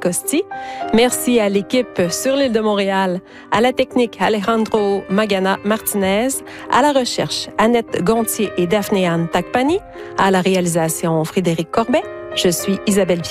Costi. Merci à l'équipe sur l'île de Montréal, à la technique Alejandro Magana Martinez, à la recherche Annette Gontier et Daphné-Anne Tacpani, à la réalisation Frédéric Corbet. Je suis Isabelle